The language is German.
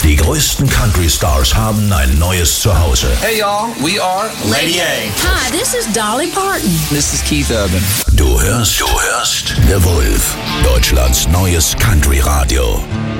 Die größten Country-Stars haben ein neues Zuhause. Hey y'all, we are Lady A. Hi, this is Dolly Parton. This is Keith Urban. Du hörst The Wolf, Deutschlands neues Country-Radio.